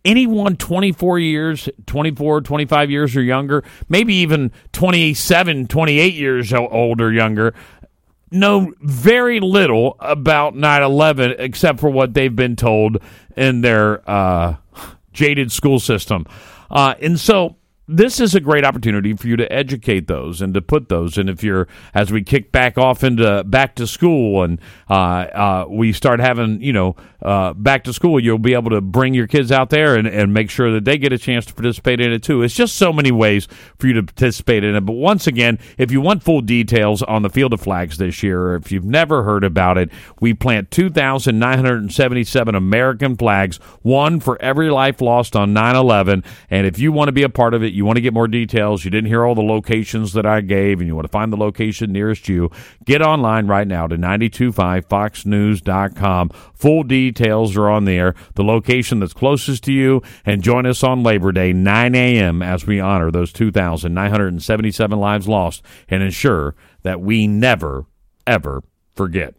anyone 24 years, 24, 25 years or younger, maybe even 27, 28 years old or younger, know very little about 9/11 except for what they've been told in their jaded school system. And so this is a great opportunity for you to educate those and to put those. And if you're, as we kick back off into back to school and we start having, back to school, you'll be able to bring your kids out there and make sure that they get a chance to participate in it too. It's just so many ways for you to participate in it. But once again, if you want full details on the Field of Flags this year, or if you've never heard about it, we plant 2,977 American flags, one for every life lost on 9/11. And if you want to be a part of it, you want to get more details, you didn't hear all the locations that I gave, and you want to find the location nearest you, get online right now to 925foxnews.com. Full details are on there, the location that's closest to you, and join us on Labor Day, 9 a.m., as we honor those 2,977 lives lost and ensure that we never, ever forget.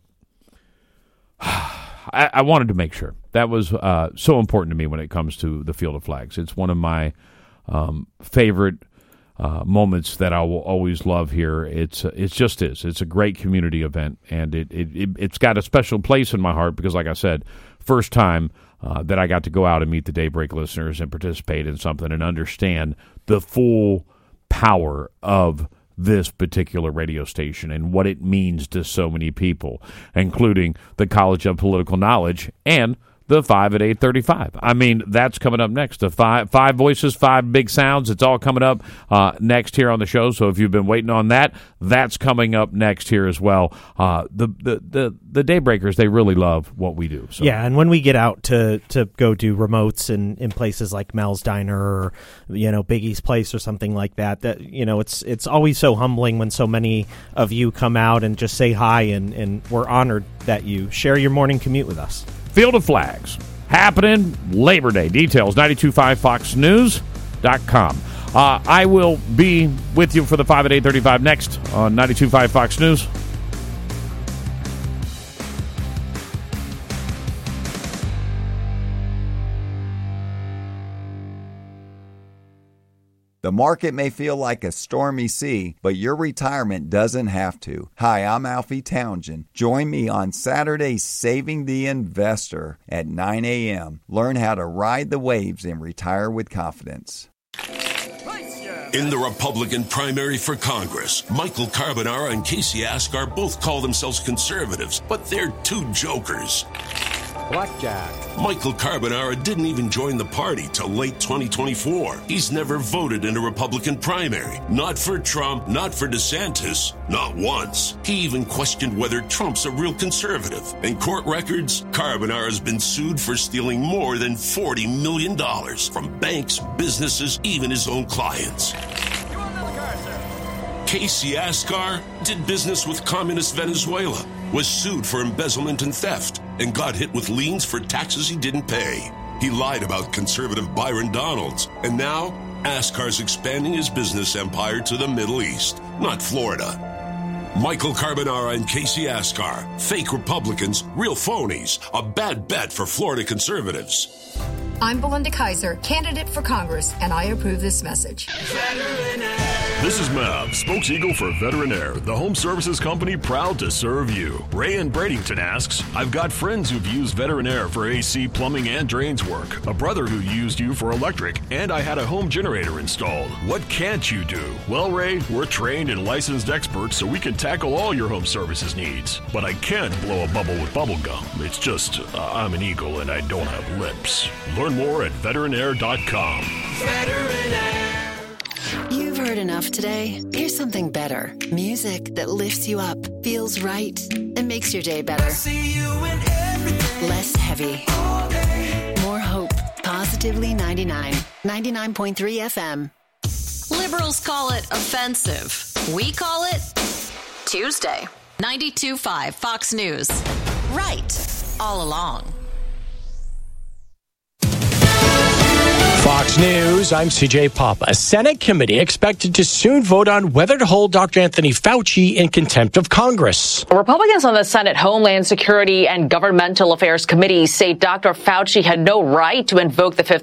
I wanted to make sure. That was so important to me when it comes to the Field of Flags. It's one of my favorite moments that I will always love here. It's a great community event, and it's got a special place in my heart because, like I said, first time that I got to go out and meet the Daybreak listeners and participate in something and understand the full power of this particular radio station and what it means to so many people, including the College of Political Knowledge and the 5 at 8:35. I mean, that's coming up next. The five voices, five big sounds. It's all coming up next here on the show. So if you've been waiting on that, that's coming up next here as well. The Daybreakers, they really love what we do. So. Yeah, and when we get out to go do remotes in places like Mel's Diner or Biggie's Place or something like that, it's always so humbling when so many of you come out and just say hi, and we're honored that you share your morning commute with us. Field of Flags, happening Labor Day. Details, 925foxnews.com. I will be with you for the 5 at 8:35 next on 92.5 Fox News. The market may feel like a stormy sea, but your retirement doesn't have to. Hi, I'm Alfie Townsend. Join me on Saturday, Saving the Investor at 9 a.m. Learn how to ride the waves and retire with confidence. In the Republican primary for Congress, Michael Carbonara and Casey Askar both call themselves conservatives, but they're two jokers. Blackjack. Michael Carbonara didn't even join the party till late 2024. He's never voted in a Republican primary. Not for Trump, not for DeSantis, not once. He even questioned whether Trump's a real conservative. In court records, Carbonara's been sued for stealing more than $40 million from banks, businesses, even his own clients. Casey Askar did business with communist Venezuela, was sued for embezzlement and theft, and got hit with liens for taxes he didn't pay. He lied about conservative Byron Donalds, and now Askar's expanding his business empire to the Middle East, not Florida. Michael Carbonara and Casey Askar, fake Republicans, real phonies, a bad bet for Florida conservatives. I'm Belinda Kaiser, candidate for Congress, and I approve this message. This is Mav, Spokes-Eagle for Veterinaire, the home services company proud to serve you. Ray in Bradenton asks, I've got friends who've used Veterinaire for AC, plumbing, and drains work, a brother who used you for electric, and I had a home generator installed. What can't you do? Well, Ray, we're trained and licensed experts, so we can tackle all your home services needs. But I can't blow a bubble with bubble gum. It's just, I'm an eagle and I don't have lips. Learn more at veterinaire.com. Veterinaire. You've heard enough today. Here's something better. Music that lifts you up, feels right, and makes your day better. Less heavy. More hope. Positively 99. 99.3 FM. Liberals call it offensive. We call it Tuesday. 92.5 Fox News. Right. All along. Fox News, I'm CJ Papa. A Senate committee expected to soon vote on whether to hold Dr. Anthony Fauci in contempt of Congress. Republicans on the Senate Homeland Security and Governmental Affairs Committee say Dr. Fauci had no right to invoke the Fifth